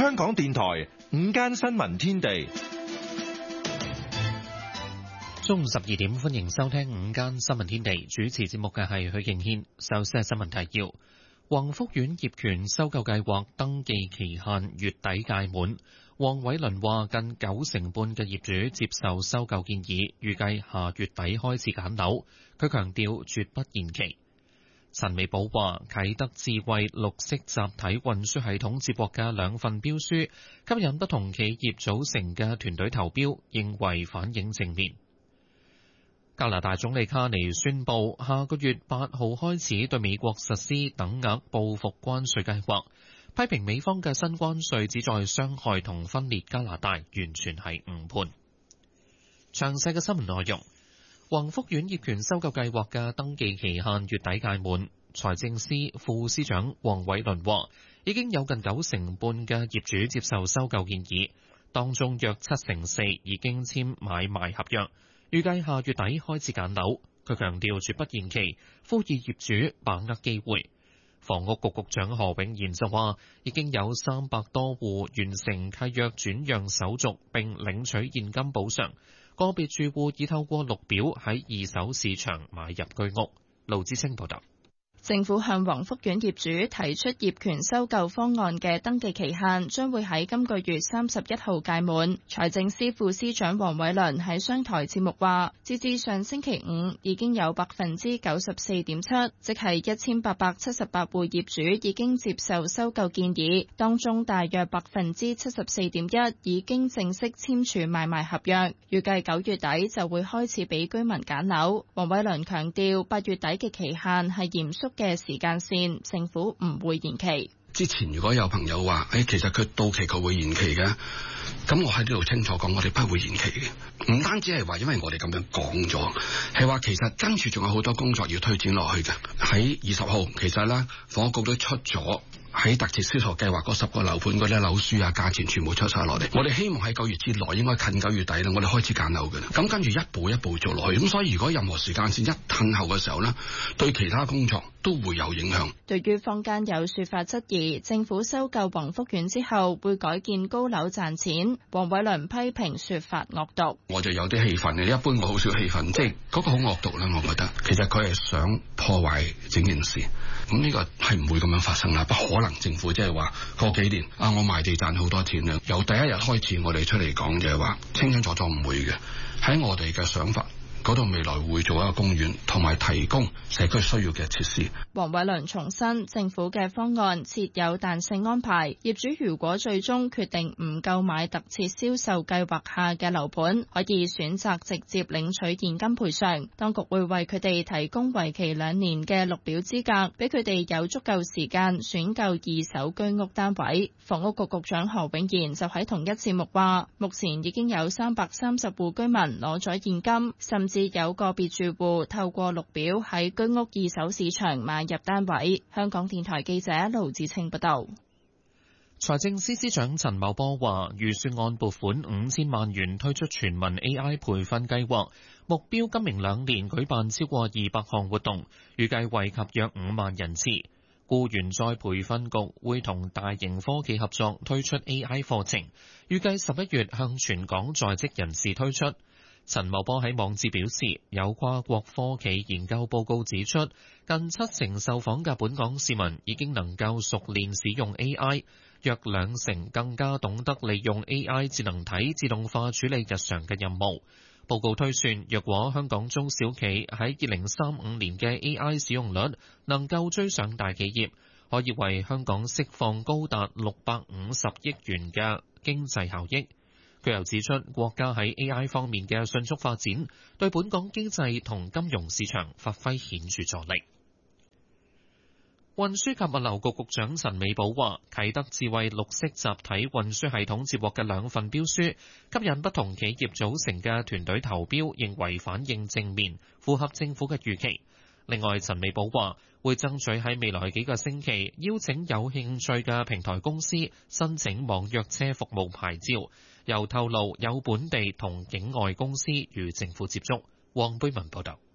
香港電台午間新聞天地， 中午12點，歡迎收聽午間新聞天地。主持節目嘅係許敬軒。首先係新聞提要：宏福苑業權收購計劃登記期限月底屆滿。黃偉綸話，近90%半嘅業主接受收購建議，預計下月底開始揀樓。佢強調絕不延期。陳美寶話，啟德智慧綠色集體運輸系統接獲嘅2份標書，吸引不同企業組成嘅團隊投標，認為反映正面。加拿大總理卡尼宣布，下個月8號開始對美國實施等額報復關稅計劃，批評美方嘅新關稅旨在傷害同分裂加拿大，完全係誤判。詳細嘅新聞內容。宏福苑業權收購計劃嘅登記期限月底屆滿，財政司副司長黃偉綸話，已經有近90%半嘅業主接受收購建議，當中約4%已經簽買賣合約，預計下月底開始揀樓。佢強調絕不延期，呼籲業主把握機會。房屋局局長何永賢就話，已經有300多戶完成契約轉讓手續並領取現金補償。個別住戶已透過綠表喺二手市場買入居屋。盧志清報道。 政府向宏福苑業主提出業權收購方案嘅登記期限將會喺今個月31號屆滿。財政司副司長黃偉綸喺商台節目話，截至上星期五已經有 94.7%， 即係1878戶業主已經接受收購建議，當中大約 74.1% 已經正式簽署買賣合約，預計9月底就會開始俾居民揀樓。黃偉綸強調8月底嘅期限係嚴肅嘅時間線，政府唔會延期。 之前如果有朋友話，其實佢到期佢會延期嘅，咁我喺呢度清楚講，我哋不會延期嘅。唔單止係話因為我哋咁樣講咗，係話其實跟住仲有好多工作要推展落去嘅。喺20號，其實咧房屋局都出咗喺特設銷售計劃嗰10個樓盤嗰啲樓書啊，價錢全部出晒落嚟。我哋希望喺9月之內，應該近9月底啦，我哋開始揀樓嘅啦。咁跟住一步一步做落去。咁所以如果任何時間線一褪後嘅時候呢，對其他工作都會有影響。 對於坊間有說法質疑政府收購宏福苑之後會改建高樓賺錢，黃偉綸批評說法惡毒。 我就有啲氣憤嘅，一般我好少氣憤，即係嗰個好惡毒啦。我覺得其實佢係想破壞整件事。咁呢個係唔會咁樣發生啦，不可能政府即係話過幾年我賣地賺好多錢啦。由第一日開始我哋出嚟講就係話清清楚楚唔會嘅，喺我哋嘅想法嗰度未來會做一個公園，同埋提供社區需要嘅設施。 黃偉綸重申，政府嘅方案設有彈性安排，業主如果最終決定唔購買特設銷售計劃下嘅樓盤，可以選擇直接領取現金賠償。當局會為佢哋提供為期2年嘅綠表資格，俾佢哋有足夠時間選購二手居屋單位。房屋局局長何永賢就喺同一節目話，目前已經有330戶居民攞咗現金，甚至有個別住戶透過綠表喺居屋二手市場買入單位。香港電台記者盧子清報道。 財政司司長陳茂波話，預算案撥款5000萬元推出全民 AI 培訓計劃，目標今明2年舉辦超過200項活動，預計惠及約5萬人次。僱員再培訓局會同大型科技合作推出 AI 課程，預計11月向全港在職人士推出。陳茂波喺網誌表示，有跨國科企研究報告指出，近70%受訪嘅本港市民已經能夠熟練使用 AI， 約20%更加懂得利用 AI 智能體自動化處理日常嘅任務。報告推算，若果香港中小企喺2035年嘅 AI 使用率能夠追上大企業，可以為香港釋放高達650億元嘅經濟效益。佢又指出，國家喺 AI 方面嘅迅速發展，對本港經濟同金融市場發揮顯著助力。運輸及物流局局長陳美寶話，啟德智慧綠色集體運輸系統接獲嘅2份標書，吸引不同企業組成嘅團隊投標，認為反應正面，符合政府嘅預期。另外，陳美寶話會爭取喺未來幾個星期邀請有興趣嘅平台公司申請網約車服務牌照，又透露有本地同境外公司與政府接觸。黃貝文報道。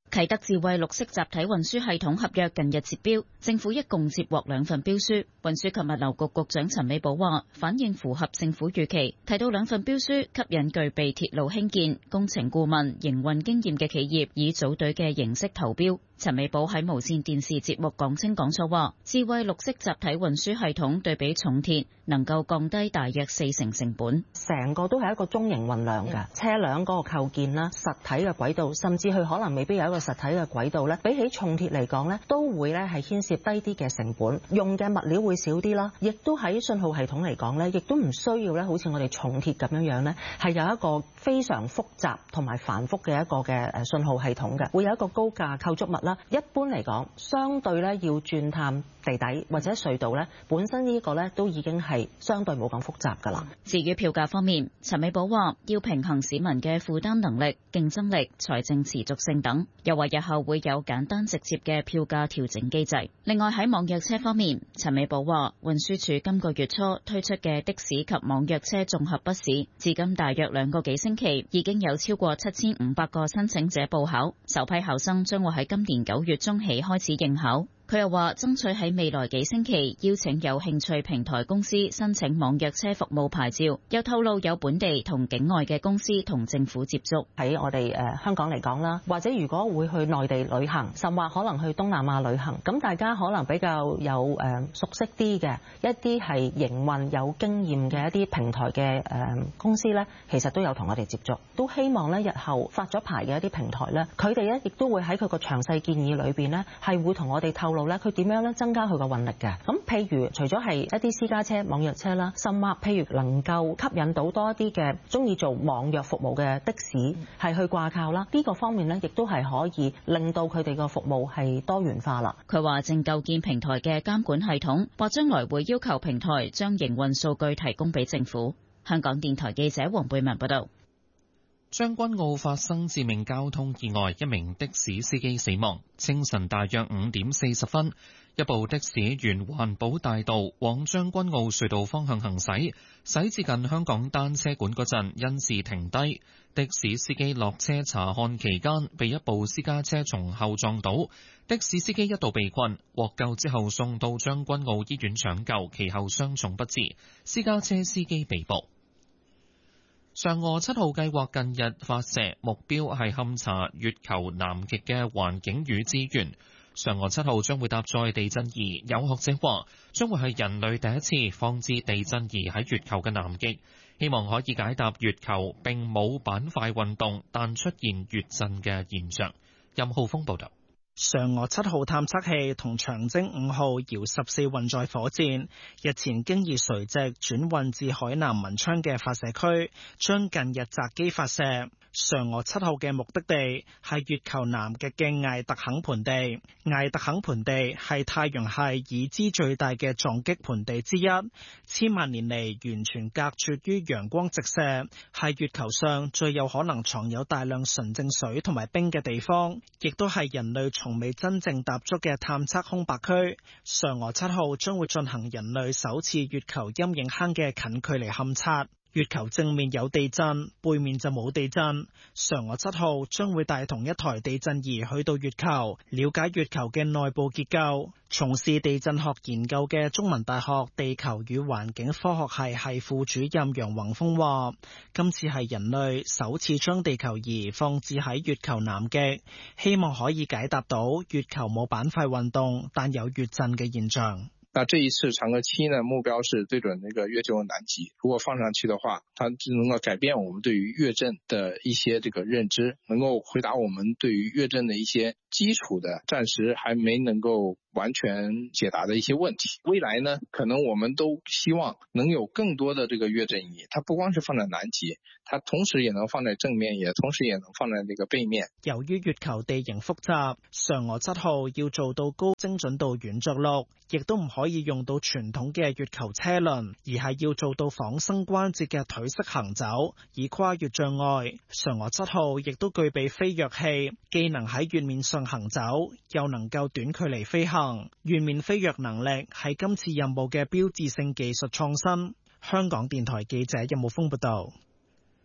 啟德智慧綠色集體運輸系統合約近日截標，政府一共接獲2份標書。運輸及物流局局長陳美寶話，反應符合政府預期，提到2份標書吸引具備鐵路興建、工程顧問、營運經驗嘅企業以組隊嘅形式投標。陳美寶喺無線電視節目講清講楚話，智慧綠色集體運輸系統對比重鐵能夠降低大約40%成本。 成個都係一個中型運量嘅車輛嗰個構建啦，實體嘅軌道，甚至佢可能未必有一個實體嘅軌道咧，比起重鐵嚟講咧，都會咧係牽涉低啲嘅成本，用嘅物料會少啲啦，亦都喺信號系統嚟講咧，亦都唔需要咧，好似我哋重鐵咁樣咧，係有一個非常複雜同埋繁複嘅一個嘅信號系統嘅，會有一個高架構築物啦。一般嚟講，相對咧要鑽探地底或者隧道咧，本身呢個咧都已經係相對冇咁複雜㗎啦。 至於票價方面，陳美寶話要平衡市民嘅負擔能力、競爭力、財政持續性等，又話日後會有簡單直接嘅票價調整機制。另外喺網約車方面，陳美寶話運輸署今個月初推出嘅的士及網約車綜合筆試，至今大約2個幾星期，已經有超過7500個申請者報考，首批考生將會喺今年9月中起開始應考。佢又話爭取喺未來幾星期邀請有興趣平台公司申請網約車服務牌照，又透露有本地同境外嘅公司同政府接觸。 喺我哋香港嚟講啦，或者如果會去內地旅行，甚或可能去東南亞旅行，咁大家可能比較有熟悉啲嘅一啲係營運有經驗嘅一啲平台嘅公司咧，其實都有同我哋接觸，都希望咧日後發咗牌嘅一啲平台咧，佢哋咧亦都會喺佢個詳細建議裏邊咧，係會同我哋透露佢點樣咧增加佢個運力嘅？咁譬如除咗係一啲私家車、網約車啦，甚或譬如能夠吸引到多一啲嘅中意做網約服務嘅的士係去掛靠啦，呢個方面咧亦都係可以令到佢哋個服務係多元化啦。 佢話正構建平台嘅監管系統，或將來會要求平台將營運數據提供俾政府。香港電台記者黃貝文報道。 將軍澳發生致命交通意外，一名的士司機死亡。清晨大約5點40分，一部的士沿環保大道往將軍澳隧道方向行駛，駛至近香港單車館嗰陣，因事停低。的士司機落車查看期間，被一部私家車從後撞倒。的士司機一度被困，獲救之後送到將軍澳醫院搶救，其後傷重不治。私家車司機被捕。嫦娥7號計劃近日發射，目標係勘察月球南極嘅環境與資源。嫦娥7號將會搭載地震儀，有學者話將會係人類第一次放置地震儀喺月球嘅南極，希望可以解答月球並冇板塊運動但出現月震嘅現象。任浩峰報道。 嫦娥7號探測器同長征5號遙14運載火箭日前經已垂直轉運至海南文昌嘅發射區，將近日擇機發射。嫦娥7號嘅目的地係月球南極嘅艾特肯盆地。艾特肯盆地係太陽系已知最大嘅撞擊盆地之一，千萬年嚟完全隔絕於陽光直射，係月球上最有可能藏有大量純淨水同埋冰嘅地方，亦都係人類從未真正踏足嘅探測空白區。嫦娥7號將會進行人類首次月球陰影坑嘅近距離勘測。月球正面有地震，背面就冇地震。嫦娥7號將會帶同一台地震儀去到月球，了解月球嘅內部結構。從事地震學研究嘅中文大學地球與環境科學系副主任楊宏峰話，今次係人類首次將地球儀放置喺月球南極，希望可以解答到月球冇板塊運動但有月震嘅現象。 那這一次嫦娥7呢，目標是對準那個月球南極，如果放上去的話，它就能夠改變我們對於月震的一些這個認知，能夠回答我們對於月震的一些基礎的暫時還沒能夠完全解答的一些問題。未來呢，可能我們都希望能有更多的這個月震儀，它不光是放在南極，它同時也能放在正面，也同時也能放在這個背面。 由於月球地形複雜，嫦娥7號要做到高精準度軟着陸，亦都唔可以用到傳統嘅月球車輪，而係要做到仿生關節嘅腿式行走，以跨越障礙。嫦娥7號亦都具備飛躍器，既能喺月面上行走，又能夠短距離飛行。月面飛躍能力係今次任務嘅標誌性技術創新。香港電台記者任武峰報道。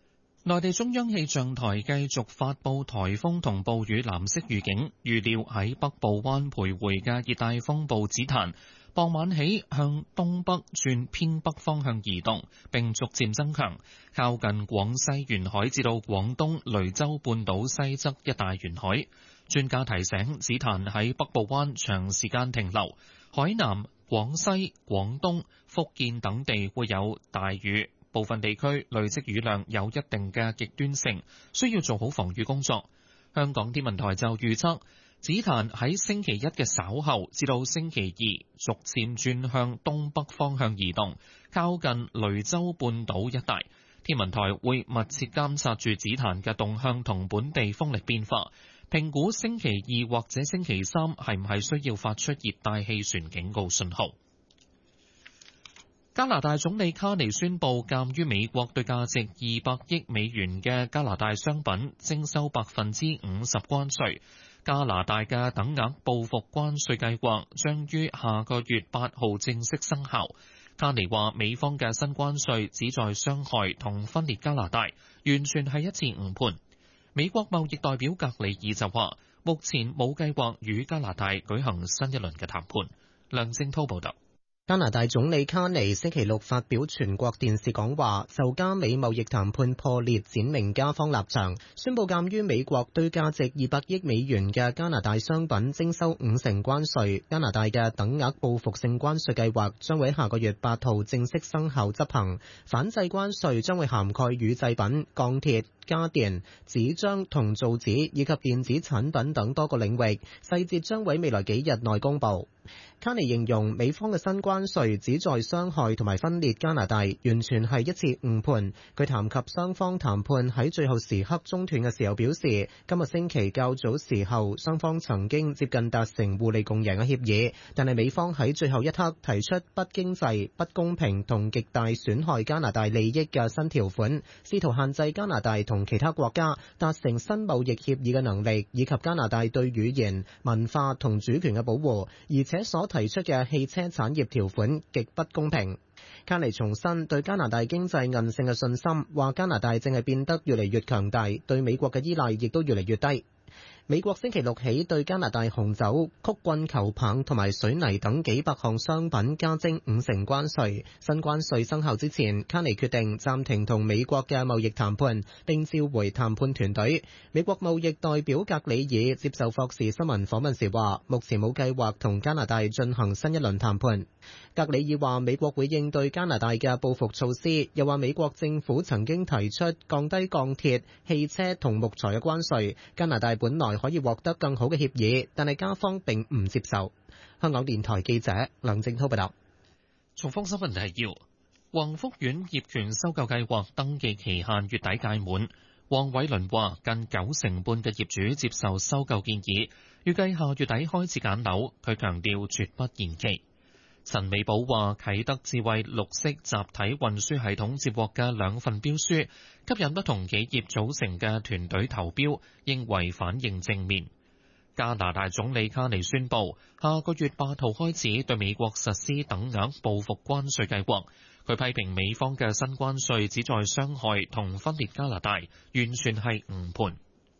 內地中央氣象台繼續發布颱風同暴雨藍色預警，預料喺北部灣徘徊嘅熱帶風暴紫檀，傍晚起向東北轉偏北方向移動，並逐漸增強，靠近廣西沿海至到廣東雷州半島西側一帶沿海。專家提醒，紫檀喺北部灣長時間停留，海南、廣西、廣東、福建等地會有大雨。部分地區累積雨量有一定嘅極端性，需要做好防禦工作。香港天文台就預測，紫檀喺星期一嘅稍後至到星期二逐漸轉向東北方向移動，靠近雷州半島一帶。天文台會密切監察住紫檀嘅動向同本地風力變化，評估星期二或者星期三係唔係需要發出熱帶氣旋警告信號。加拿大總理卡尼宣布，鑑於美國對價值200億美元嘅加拿大商品徵收50%關稅，加拿大嘅等額報復關稅計劃將於下個月8號正式生效。卡尼話，美方嘅新關稅旨在傷害同分裂加拿大，完全係一次誤判。美國貿易代表格里爾就話，目前冇計劃與加拿大舉行新一輪嘅談判。梁正滔報導。 加拿大總理卡尼星期六發表全國電視講話，就加美貿易談判破裂展明加方立場，宣布鑑於美國對價值200億美元嘅加拿大商品徵收50%關稅，加拿大嘅等額報復性關稅計劃將會喺下個月8號正式生效執行。反制關稅將會涵蓋乳製品、鋼鐵、家電、紙張同造紙以及電子產品等多個領域，細節將會未來幾日內公佈。卡尼形容美方嘅新關稅旨在傷害同埋分裂加拿大，完全係一次誤判。佢談及雙方談判喺最後時刻中斷嘅時候，表示今日星期較早時候雙方曾經接近達成互利共贏嘅協議，但係美方喺最後一刻提出不經濟、不公平同極大損害加拿大利益嘅新條款，試圖限制加拿大同其他國家達成新貿易協議嘅能力，以及加拿大對語言、文化同主權嘅保護，而且所提出嘅汽車產業條款極不公平。卡尼重申對加拿大經濟韌性嘅信心，話加拿大正係變得越嚟越強大，對美國嘅依賴亦都越嚟越低。美國星期六起對加拿大紅酒、曲棍球棒同埋水泥等幾百項商品加徵50%關稅。新關稅生效之前，卡尼決定暫停同美國嘅貿易談判，並召回談判團隊。美國貿易代表格里爾接受霍士新聞訪問時話，目前冇計劃同加拿大進行新一輪談判。格里爾話，美國會應對加拿大嘅報復措施，又話美國政府曾經提出降低鋼鐵、汽車同木材嘅關稅，加拿大本來可以獲得更好嘅協議，但係加方並唔接受。香港電台記者梁正滔報道。 重複新聞提要：宏福苑業權收購計劃登記期限月底屆滿。黃偉綸話，近90%半嘅業主接受收購建議，預計下月底開始揀樓。佢強調絕不延期。陳美寶話，啟德智慧綠色集體運輸系統接獲嘅2份標書，吸引不同企業組成嘅團隊投標，認為反應正面。加拿大總理卡尼宣布，下個月8號開始對美國實施等額報復關稅計劃。佢批評美方嘅新關稅旨在傷害同分裂加拿大，完全係誤判。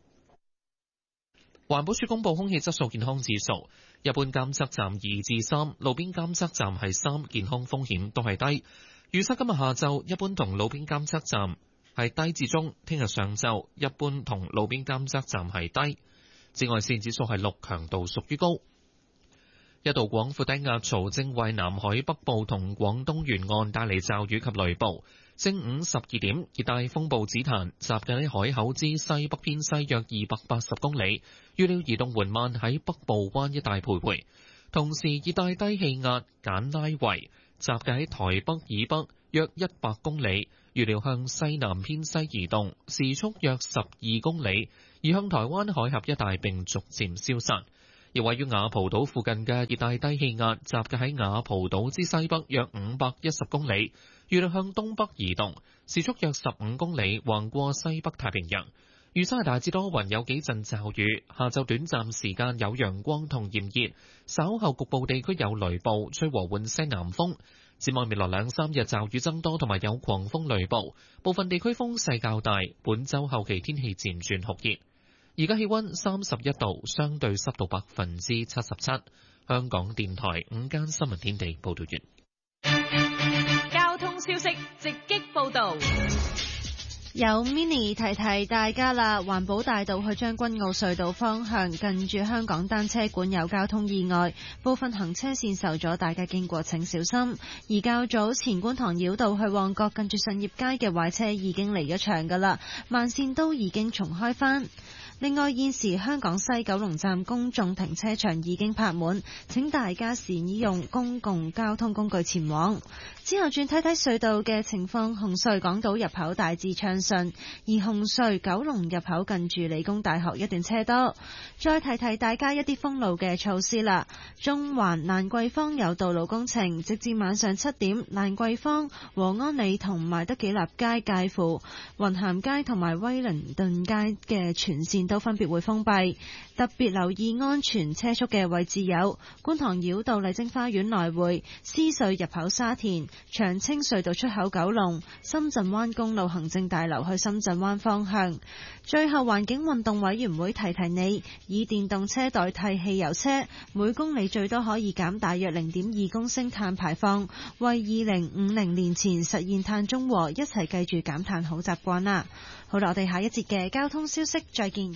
環保署公布空氣質素健康指數，一般監測站2至3，路邊監測站係3，健康風險都係低。預測今日下晝一般同路邊監測站係低至中，聽日上晝一般同路邊監測站係低。紫外線指數係6，強度屬於高。一道廣闊低壓槽正為南海北部同廣東沿岸帶嚟驟雨及雷暴。正午12點，熱帶風暴紫檀集結喺海口之西北偏西約280公里，預料移動緩慢喺北部灣一帶徘徊。同時，熱帶低氣壓簡拉維集結喺台北以北約100公里，預料向西南偏西移動，時速約12公里，而向台灣海峽一帶並逐漸消散。而位於雅蒲島附近嘅熱帶低氣壓集結喺雅蒲島之西北約510公里，預料向東北移動，時速約15公里，橫過西北太平洋。預測係大致多雲，有幾陣驟雨，下晝短暫時間有陽光同炎熱，稍後局部地區有雷暴，吹和緩西南風。 展望未來2-3日驟雨增多，同埋有狂風雷暴，部分地區風勢較大。本週後期天氣漸轉酷熱。而家氣溫31度，相對濕度77%。香港電台午間新聞天地報道完。 交通消息直擊報道。 有 Mini 提提大家啦，環保大道去將軍澳隧道方向近住香港單車館有交通意外，部分行車線受阻，大家經過請小心。而較早前觀塘繞道去旺角近住順業街嘅壞車已經離咗場噶啦，慢線都已經重開返。另外，現時香港西九龍站公眾停車場已經泊滿，請大家使用公共交通工具前往。之後轉睇睇隧道嘅情況，紅隧港島入口大致暢順，而紅隧九龍入口近住理工大學一段車多。再提提大家一啲封路嘅措施啦。中環蘭桂坊有道路工程，直至晚上7點，蘭桂坊、和安里同埋德己立街介乎雲咸街同埋威靈頓街嘅全線都分別會封閉，特別留意安全車速嘅位置有觀塘繞道麗晶花園來回、獅隧入口沙田、長青隧道出口九龍、深圳灣公路行政大樓去深圳灣方向。最後，環境運動委員會提提你，以電動車代替汽油車，每公里最多可以減大約0.2公升碳排放，為2050年前實現碳中和，一齊記住減碳好習慣啦。好啦，我哋下一節嘅交通消息再見。